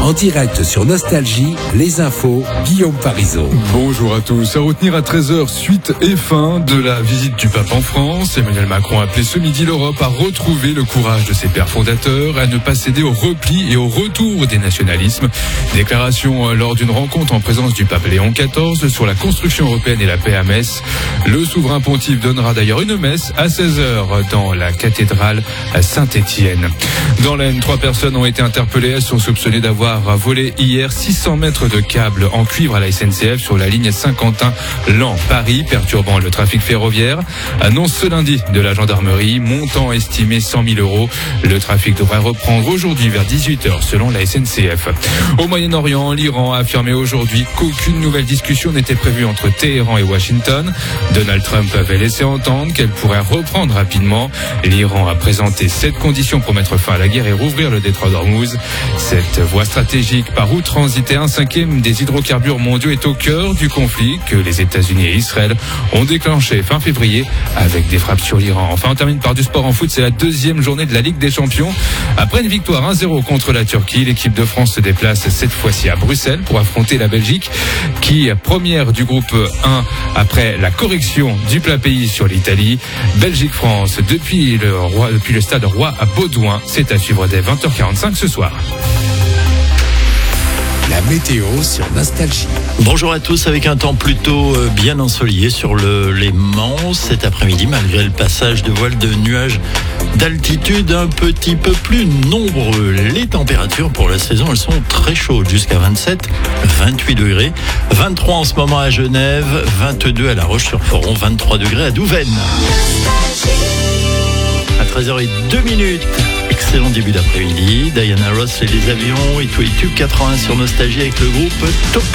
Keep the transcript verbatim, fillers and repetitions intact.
En direct sur Nostalgie, les infos, Guillaume Parisot. Bonjour à tous. À retenir à treize heures, suite et fin de la visite du pape en France. Emmanuel Macron a appelé ce midi l'Europe à retrouver le courage de ses pères fondateurs, à ne pas céder au repli et au retour des nationalismes. Déclaration lors d'une rencontre en présence du pape Léon quatorze sur la construction européenne et la paix à Metz. Le souverain pontife donnera d'ailleurs une messe à seize heures dans la cathédrale à Saint-Étienne. Dans l'Aisne, trois personnes ont été interpellées. Elles sont soupçonnées d'avoir volé hier six cents mètres de câbles en cuivre à la S N C F sur la ligne Saint-Quentin-Laon-Paris, perturbant le trafic ferroviaire. Annonce ce lundi de la gendarmerie, montant estimé cent mille euros. Le trafic devrait reprendre aujourd'hui vers dix-huit heures selon la S N C F. Au Moyen-Orient, l'Iran a affirmé aujourd'hui qu'aucune nouvelle discussion n'était prévue entre Téhéran et Washington. Donald Trump avait laissé entendre qu'elle pourrait reprendre rapidement. L'Iran a présenté sept conditions pour mettre fin à la guerre et rouvrir le détroit d'Ormuz. Cette voie stratégique par où transiter un cinquième des hydrocarbures mondiaux est au cœur du conflit que les États-Unis et Israël ont déclenché fin février avec des frappes sur l'Iran. Enfin, on termine par du sport en foot. C'est la deuxième journée de la Ligue des Champions. Après une victoire un zéro contre la Turquie, l'équipe de France se déplace cette fois-ci à Bruxelles pour affronter la Belgique, qui est première du groupe un après la correction du plat pays sur l'Italie. Belgique-France depuis le, roi, depuis le stade Roi à Baudouin. C'est à suivre dès vingt heures quarante-cinq ce soir. La météo sur Nostalgie. Bonjour à tous, avec un temps plutôt bien ensoleillé sur le Léman cet après-midi, malgré le passage de voiles de nuages d'altitude un petit peu plus nombreux. Les températures pour la saison, elles sont très chaudes, jusqu'à vingt-sept, vingt-huit degrés, vingt-trois en ce moment à Genève, vingt-deux à La Roche-sur-Foron, vingt-trois degrés à Douvaine. À treize heures zéro deux minutes. Excellent début d'après-midi. Diana Ross et les avions et tous les tubes quatre-vingts sur Nostalgie avec le groupe Tokyo.